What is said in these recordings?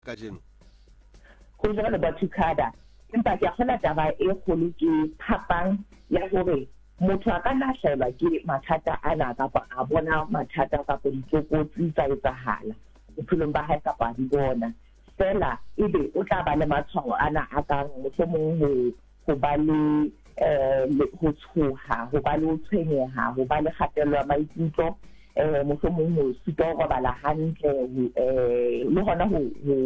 ka jeno go jalo ba thukada empa ke gona taba e kgolo ke phapang ya hore motho a ka nahlelwa ke mathata ana kapa a bona mathata kapa ditlokotsi tsa etsahala bophelong ba hae kapa di bona fela ebe o tla ba le matshwao ana a kang mohlomong ho ba le ho tshoha ho ba le ho tshwenyeha ho ba le kgatello ya maikutlo mohlomong ho sita ho robala hantle le hona ho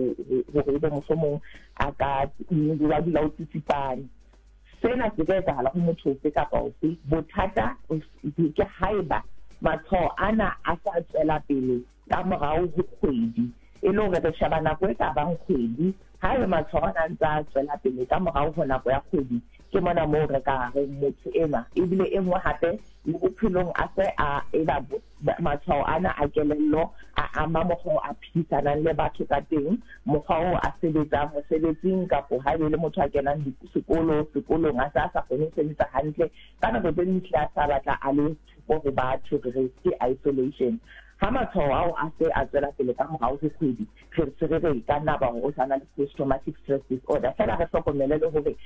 ebe mohlomong a ka dula o tsitsipane sena se ka etsahala ho motho ofe kapa ofe bothata ke haeba matshwao ana a sa tswela pele ka morao ho kgwedi e le hore re sheba nako e ka bang kgwedi haeba matshwao ana ntse tswela pele ka morao ho nako ya kgwedi ke mona moo re ka re motho ena ebile e nngwe hape le bophelong a se a eba matshwao ana a kelello a ama mokgwa a phisanang le batho ka teng mokgwa o a sebetsang mosebetsing kapo ha le motho a kenang sekolong a sa kgone ho sebetsa hantle ka nako tse ding a sa batla a le thupo ho batho re ke isolation ha matshwao ao a se a tswela pele ka morao ho kgwedi re ka nna ba o sana le post traumatic stress disorder fela re hlokomele le hore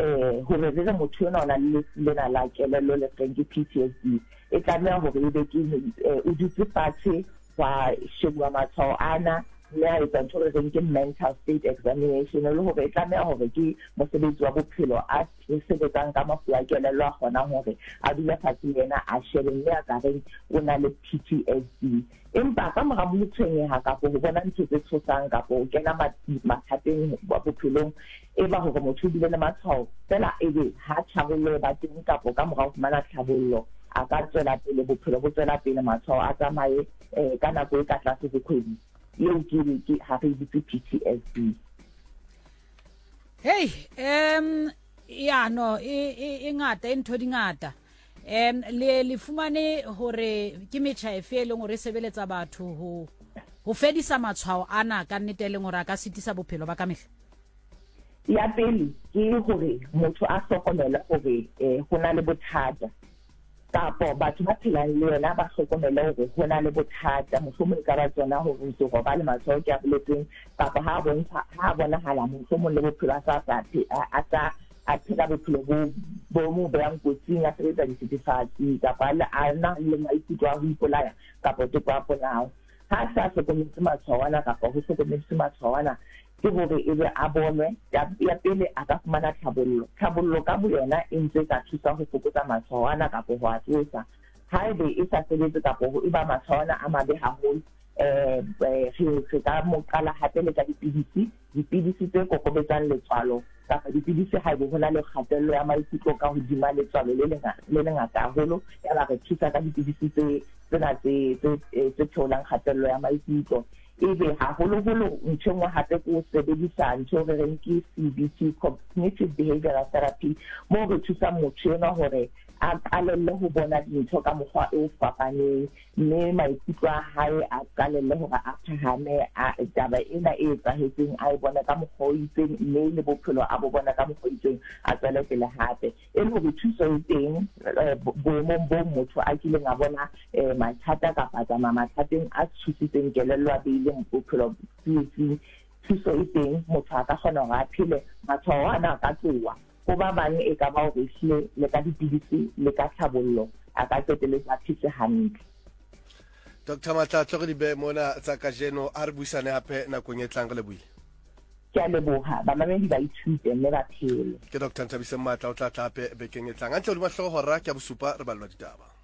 re re motho ona ona le lena la kelello le reng ke PTSD e tlameha hore e be ke o dutse fatshe wa shebwa matshwao ana le a etsa ntho re reng ke mental state examination le hore e tlameha hore ke mosebetsi wa bophelo a sebetsang ka mafu a kelello a kgona hore a dula fatshe yena a shebe mme a ka reng o na le PTSD empa ka mora motshwenyeha kapo ho bona ntho tse tshosang kapo o kena mathateng wa bophelong e ba hore motho o bile le matshwao fela ebe ha tharollo ba teng kapo ka mora ho fumana tlhabollo a ka tswela pele bophelo bo tswela pele matshwao a tsamaye ka nako e ka tlase ho kgwedi eo ke ha re bitse PTSD hey ya no e ngata e ntho di ngata le fumane hore ke metjha e fe le ngore sebeletsa batho ho fedisa matshwao ana ka nnete le ngore a ka sitisa bophelo ba ka mehla ya pele ke hore motho a hlokomela hore ho na le bothata kapo batho ba phelang le yena ba hlokomela hore ho na le bothata mohlomong ka ba tsona hore se go ba le matshwao ke a boletseng kapo ha bonahala mohlomong le bophelo a phela bophelo bo mo beyang kotsing a sebetsa dithethefatsi kapa a na le maikutlo a ho ipolaya kapo teko a polao ha sa hlokometse matshwao ana kapa ho hlokometse matshwao ana ke hore e be a bonwe ya pele a ka fumana tlhabollo ka bo yona e ntse ka thusa ho fokotsa matshwao ana kapa ho a tlosa ha ebe e sa sebetse kapa ho eba matshwao ana a mabe haholo re ka mo qala hape le ka dipidisi tse kokobetsang letswalo kapa dipidisi ha ebe hona le kgatello ya maikutlo ka hodima letswalo le lengata haholo ya ba re thusa ka dipidisi tsena tse theolang kgatello ya maikutlo ebe haholoholo ntho engwe hape ke ho sebedisa ntho re reng ke CBT cognitive behavioral therapy mo re thusa motho ena hore a qalelle ho bona dintho ka mokgwa o fapaneng mme maikutlo a hae a qalelle hore a phahame taba ena e etsahetseng a e bona ka mokgwa o itseng mme le bophelo a bo bona ka mokgwa o itseng a tswele pele hape e le hore thuso e teng boemong bo motho a kileng a bona mathata kapa tsamaya mathateng a thusitseng kelello a beileng bophelo tsietsing thuso e teng motho a ka kgona hore a phele matshwao ana a ka tloha go ba bang e ka ba o rehlile le ka dipidisi le ka tlhabollo a ka qeteletsa phetse hantle Dr. Matlatlo re di be mona tsa ka jeno a re buisane hape nakong e tlang re le buile ke a leboha ba mamedi ba ithute mme ba phele ke Dr. Nthabise Matla o tla hape bekeng e tlang a ntse o di mahlo hora ke a bosupa re balwa ditaba